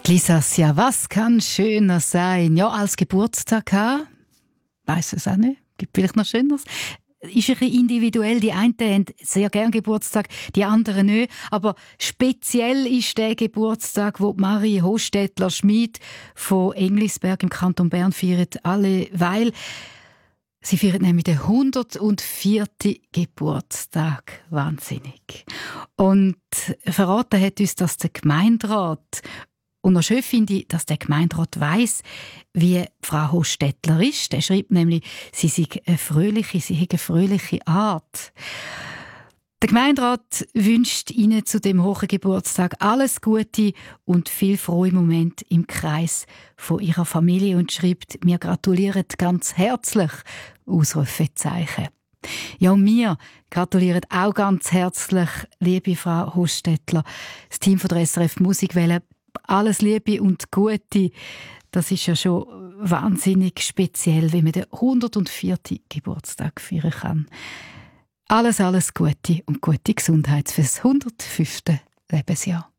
Lisas, ja, was kann schöner sein? Ja, als Geburtstag haben, weiss es auch nicht, gibt vielleicht noch Schöneres. Ist ein bisschen individuell, die einen haben sehr gern Geburtstag, die anderen nicht. Aber speziell ist der Geburtstag, wo Marie Hostetler-Schmid von Englisberg im Kanton Bern feiert, alle, weil sie feiert nämlich den 104. Geburtstag. Wahnsinnig. Und verraten hat uns das der Gemeinderat. Und noch schön finde ich, dass der Gemeinderat weiss, wie Frau Hostetler ist. Er schreibt nämlich, sie sei eine fröhliche Art. Der Gemeinderat wünscht Ihnen zu dem hohen Geburtstag alles Gute und viel frohe Momente im Kreis von Ihrer Familie und schreibt, wir gratulieren ganz herzlich, Ausrufezeichen. Ja, und wir gratulieren auch ganz herzlich, liebe Frau Hostetler. Das Team von der SRF Musikwelle, alles Liebe und Gute. Das ist ja schon wahnsinnig speziell, wie man den 104. Geburtstag feiern kann. Alles Gute und gute Gesundheit fürs 105. Lebensjahr.